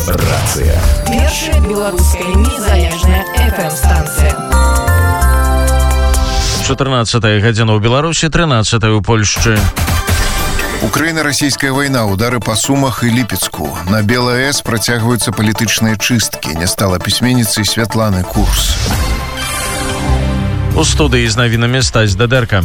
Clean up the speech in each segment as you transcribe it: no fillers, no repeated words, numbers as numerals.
Рацыя. Першая беларуская незалежная FM-станцыя. 14 гадзіна ў Беларусі, 13 у Польшчы. Украина-российская война, удары по Сумах и Липецку. На БелАЭС протягиваются политичные чистки. Не стала письменницей Светланы Курс. У студии з навінамі Стась Дадерка.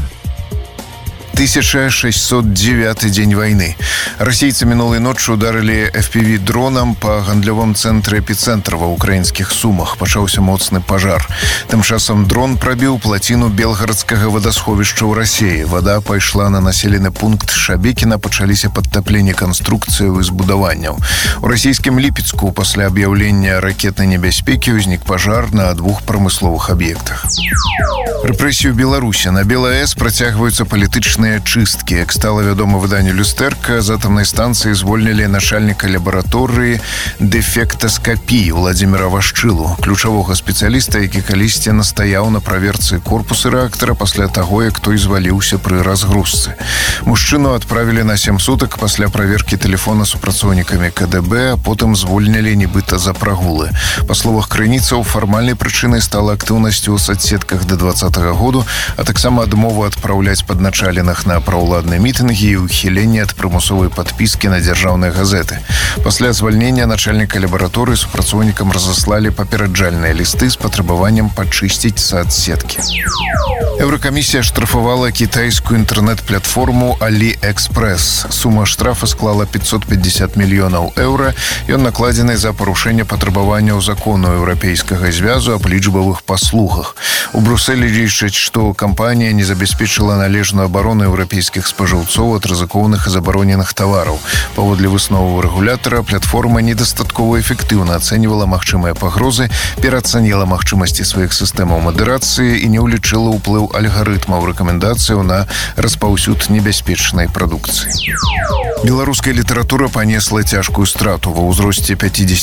1609 день войны. Российцы минулой ночью ударили FPV-дроном по гандлёвым цэнтры эпицэнтра ва украінскіх Сумах. Пачаўся моцны пажар. Тым часам дрон прабіў плаціну белгарадскага вадасховішча ў Расіі. Вада пайшла на населены пункт Шабекіна, пачаліся падтапленні канструкцыяў і збудаванняў. У расійскім Ліпецку пасля аб'яўлення ракетнай небяспекі ўзнік пажар на 2 прамысловых аб'ектах. Рэпрэсію ў Беларусі. На БелАЭС працягваюцца палітычныя чистки. Як стало вядома выданню «Люстэрка», з атамнай станцыі звольнілі начальніка лабараторыі дэфектаскапіі Владзіміра Вашчылу, ключавога спецыяліста, які калісьці настаяў на праверцы корпуса рэактара пасля таго, як той зваліўся пры разгрузцы. Мужчыну адправілі на 7 сутак пасля праверкі тэлефона супрацоўнікамі КДБ, а потым звольнілі нібыта за прагулы. Па словах крыніцаў, фармальнай прычынай стала актыўнасць у соцсетках да 2020 году, а таксама адмову адпраўляць падначаленых на праўладныя мітынгі і ўхіленне ад прымусовай падпіскі на дзяржаўныя газеты. Пасля звальнення начальніка лабараторыі супрацоўнікам разаслалі папераджальныя лісты з патрабаваннем пачысціць соцсеткі. Еўракамісія штрафавала кітайскую інтэрнэт-платформу AliExpress. Сума штрафа склала 550 мільёнаў еўра. Ён накладзены за парушэнне патрабаванняў закону еўрапейскага звязу аб лічбавых паслугах. У Брусэлі лічаць, што кампанія не забяспечыла належную абарону еўрапейскіх спажыўцоў ад рызыкоўных і забароненых тавараў. Паводле высноваў рэгулятара, платформа недастаткова эфектыўна ацэньвала магчымыя пагрозы, пераацаніла магчымасці сваіх сістэмаў мадэрацыі і не ўлічыла ўплыў алгарытмаў рэкамендацыяў на распаўсюд небяспечнай прадукцыі. Беларуская літаратура панесла цяжкую страту. Ва ўзросце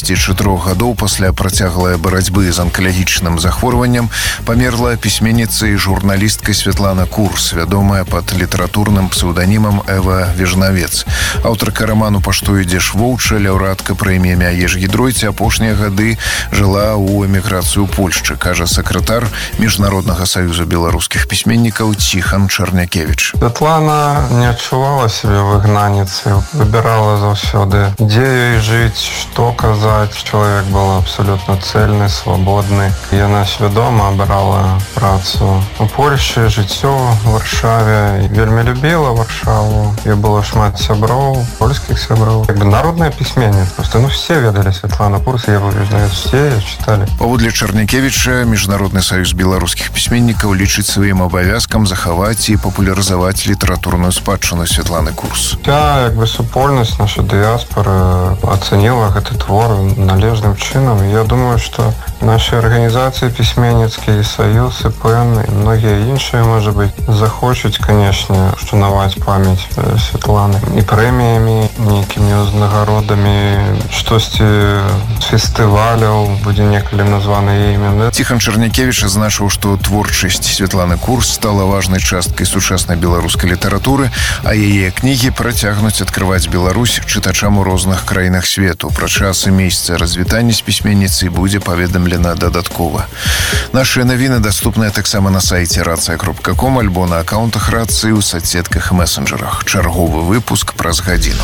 54 гадоў пасля працяглай барацьбы з анкалагічным захворваннем памерла пісьменніца і журналістка Светлана Курс, вядомая пад літаратурным псеўданімам Эва Вежнавец. Аўтарка раману «Па што ідзеш воўча», лаўрэатка прэміі Мяеш Гідройці, апошнія гады жыла ў эміграцыю ў Польшчы, кажа сакратар Міжнароднага саюза беларускіх пісьменнікаў Ціхан Чарнякевіч. Светлана не адчувала сябе выгнаніцай, выбірала заўсёды, дзе ёй жыць, што казаць. Чалавек быў абсалютна цэльны, свабодны. Яна свядома абрала працу у Польшчы, жыццё ў Варшаве. Вельмі любіла Варшаву. Ёй было шмат сяброў, польскіх сяброў. Народная пісьменніца. Просто все ведалі Светлану Курс, я выгляжаю, все читали. Паводле Чарнякевіча, Міжнародны саюз беларускіх пісьменнікаў лічыць сваім абавязкам захаваць і папулярызаваць літаратурную спадчыну Светланы Курс. Супольнасць, наша дыяспора ацаніла гэты твор належным чынам. Я думаю, што нашы арганізацыі пісьменніцкія, саюз, ІПН і многія іншыя, можа быць, захочуць, канешне, ушанаваць памяць Светланы і прэміямі, нейкімі ўзнагародамі, штосьці з фестываляў будзе некалі названы імя. Ціхан Чарнякевіч азначыў, што творчасць Светланы Курс стала важнай часткай сучаснай беларускай літаратуры, а яе кнігі працягнуць адкрываць Беларусь чытачам у розных краінах свету. Пра час і месца развітання з пісьменніцай будзе паведамлена дадаткова. Нашыя навіны даступныя таксама на сайце racja.com альбо на акаунтах Рацыі ў соцсетках і месенджерах. Чарговы выпуск праз гадзіну.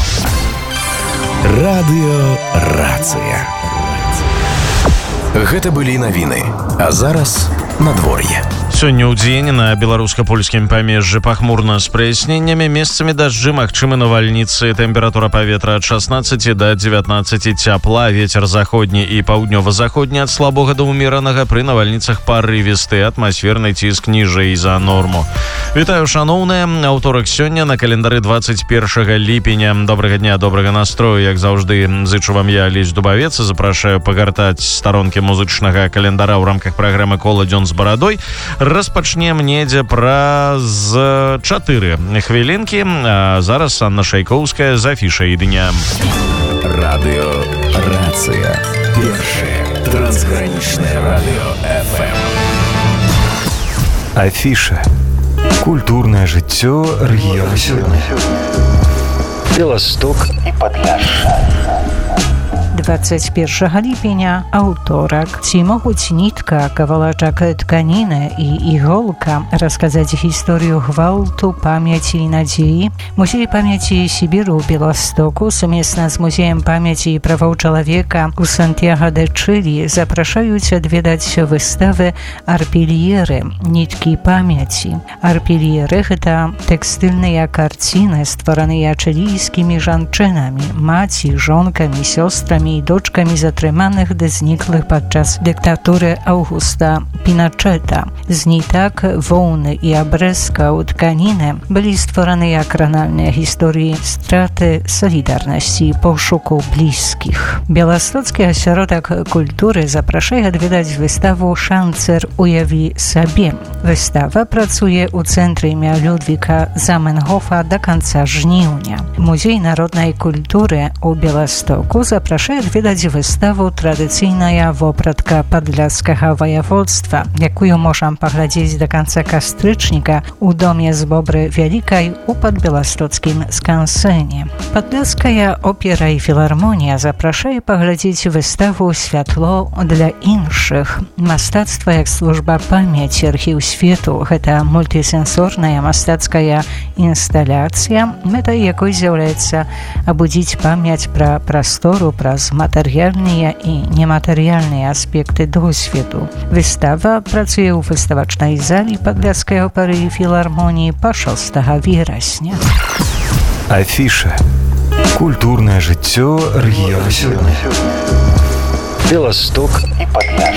Радыё Рацыя. Гэта былі навіны. А зараз надвор'е. Сёння ў дзень на беларуска-польскім памежжы пахмурна з праясненнямі, месцамі дажджы, магчымы навальніцы. Тэмпература паветра ад 16 да 19 цяпла, вецер заходні і паўднёва-заходні ад слабога да ўмеранага, пры навальніцах парывісты, атмасферны ціск ніжэй за норму. Вітаю, шаноўныя. Аўторак сёння на календары 21 ліпеня. Добрага дня, добрага настрою, як заўжды зычу вам я, Алесь Дубавец, запрашаю пагартаць старонкі музычнага календара ў рамках праграмы «Кола дзён з барадой». Распачнем недзе праз 4 хвілінкі. А зараз Анна Шайкоўская з афішай дня. Радыё Рацыя. Першае трансгранічнае радыё FM. Афіша. Культурное жыццё рэгіёна сёння. Беласток і Падляшша. 21 lipenia аўторак. Ці могуць нітка, кавалачак тканіны і іголка расказаць гісторыю гвалту, памяці і надзеі? Музей памяці Сібіру ў Беластоку сумесна з Музеем памяці і правоў чалавека у Сантьяго-де-Чилі запрашаюць адведаць выставы «Арпельеры» – ніткі памяці. Арпельеры – гэта тэкстыльныя карціны, створаныя чылійскімі жанчынамі, маці, жонкамі, сёстрамі і дочкамі затрыманых ды зніклых падчас дыктатуры Аўгуста Піначэта. З нітак, воўны і абрэзкаў тканіны былі створаныя кранальныя гісторыі страты, салідарнасці і пошуку блізкіх. Беластоцкі асяродак культуры запрашае адведаць выставу «Шанцер уяві сабе». Выстава працуе ў цэнтры імя Людвіка Заменгофа да канца жніўня. Музей народнай культуры ў Беластоку запрашае адведаць выставу «Традыцыйная вопратка падляшскага ваяводства», якую можам паглядзець да канца кастрычніка ў доме з Бобры Вялікай у падбеластоцкім скансэне. Падляшская опера і філармонія запрашае паглядзець выставу «Святло для іншых». Мастацтва як служба памяці, архіў свету – гэта мультысенсорная мастацкая інсталяцыя, мэтай якой з'яўляецца абудзіць памяць пра прастору праз матэрыяльныя і нематэрыяльныя аспекты досведу. Выстава працуе ў выставачнай залі Падляшскай оперы і філармоніі па 6 верасня. Афіша. Культурнае жыццё рэгіёну сёння. Беласток і Падляшша.